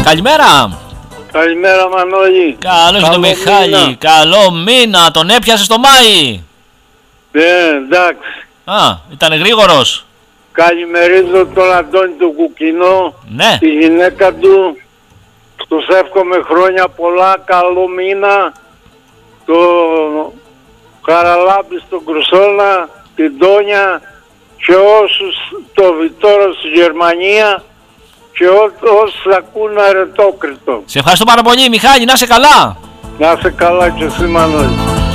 καλημέρα. Καλημέρα Μανώλη. Καλώς το Μιχάλη. Καλό μήνα. Τον έπιασε το Μάη. Εντάξει. Ήταν γρήγορος. Καλημερίζω τον Αντώνη του Κουκκινό. Ναι. Τη γυναίκα του. Τους εύχομαι χρόνια πολλά. Καλό μήνα. Το Χαραλάμπη στον Κρουσόνα. Την Τόνια. Και όσους το Βιτόρο στη Γερμανία. Και όσους ακούν Αρετόκριτο. Σε ευχαριστώ πάρα πολύ Μιχάλη. Να είσαι καλά. Να είσαι καλά και εσύ Μανώλη.